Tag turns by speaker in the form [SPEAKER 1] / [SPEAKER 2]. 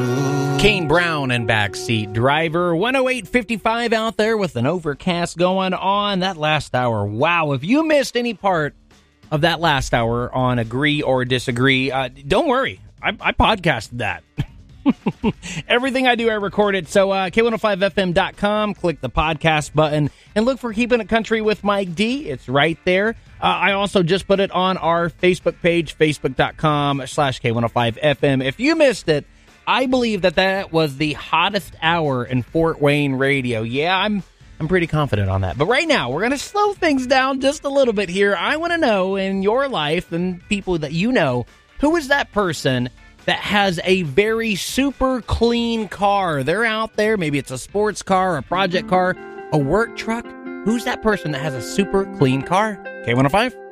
[SPEAKER 1] Kane Brown and Backseat Driver. 108.55 out there with an overcast going on. That last hour, wow. If you missed any part of that last hour on Agree or Disagree, don't worry. I podcasted that. Everything I do, I record it. So K105FM.com, click the podcast button, and look for Keeping It Country with Mike D. It's right there. I also just put it on our Facebook page, facebook.com/K105FM. If you missed it, I believe that was the hottest hour in Fort Wayne radio. Yeah, I'm pretty confident on that. But right now, we're going to slow things down just a little bit here. I want to know in your life and people that you know, who is that person that has a very super clean car? They're out there. Maybe it's a sports car, a project car, a work truck. Who's that person that has a super clean car? K105.